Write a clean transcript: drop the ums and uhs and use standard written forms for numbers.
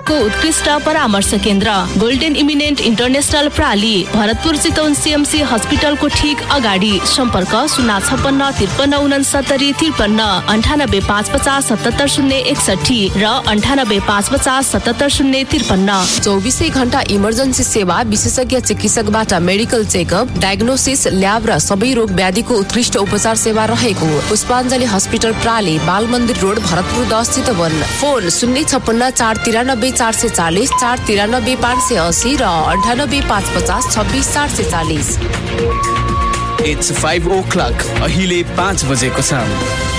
को उत्कृष्ट परामर्श केन्द्र golden eminent international प्राली Bharatpur Chitwan CMC हस्पिटलको ठीक अगाडि सम्पर्क 056 93 9550 77 061 र 98 550 77 053 24 घण्टा इमर्जेन्सी सेवा, विशेषज्ञ चिकित्सकबाट मेडिकल चेकअप, डायग्नोसिस, ल्याब र सबै रोग व्याधिको उत्कृष्ट उपचार सेवा रहेको पुष्पाञ्जली हस्पिटल प्राली, बाल मन्दिर रोड, भरतपुर 10 चितवन। फोन 056 493 440 493 580 र 98 550 26 440। It's 5 o'clock. अहिले 5 बजेको छ।